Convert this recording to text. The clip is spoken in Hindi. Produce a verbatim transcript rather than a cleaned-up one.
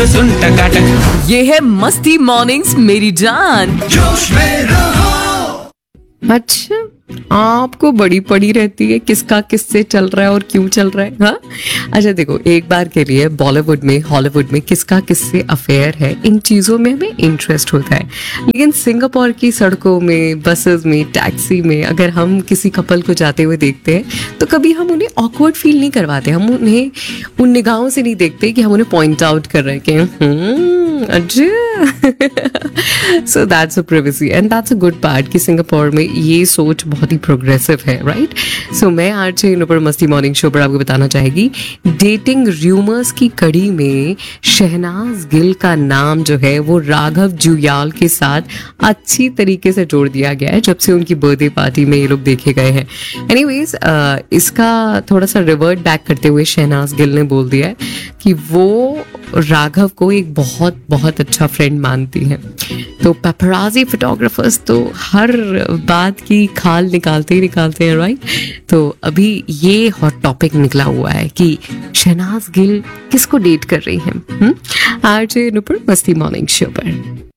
सुन टकाटक ये है मस्ती मॉर्निंग्स मेरी जान। जोश में रहो। अच्छा, आपको बड़ी पड़ी रहती है किसका किससे चल रहा है और क्यों चल रहा है। हाँ, अच्छा देखो, एक बार के लिए बॉलीवुड में हॉलीवुड में किसका किससे अफेयर है, इन चीज़ों में हमें इंटरेस्ट होता है। लेकिन सिंगापुर की सड़कों में, बसेस में, टैक्सी में अगर हम किसी कपल को जाते हुए देखते हैं तो कभी हम उन्हें ऑकवर्ड फील नहीं करवाते। हम उन्हें उन निगाहों से नहीं देखते कि हम उन्हें पॉइंट आउट कर रहे हैं कि हम्म, अच्छा। So that's a privacy and that's a good part कि सिंगापुर में ये सोच बहुत ही प्रोग्रेसिव है, राइट। सो मैं आज ऊपर मस्ती मॉर्निंग शो पर आपको बताना चाहेगी, डेटिंग र्यूमर्स की कड़ी में शहनाज गिल का नाम जो है वो राघव जुयाल के साथ अच्छी तरीके से जोड़ दिया गया है जब से उनकी बर्थडे पार्टी में ये लोग देखे गए हैं। एनीवेज, इसका थोड़ा सा रिवर्ट बैक करते हुए शहनाज गिल ने बोल दिया है कि वो राघव को एक बहुत बहुत अच्छा फ्रेंड मानती हैं। तो पेपराजी फोटोग्राफर्स तो हर बात की खाल निकालते ही निकालते हैं, राइट। तो अभी ये हॉट टॉपिक निकला हुआ है कि शहनाज गिल किसको डेट कर रही हैं। आज नुपुर मस्ती मॉर्निंग शो पर।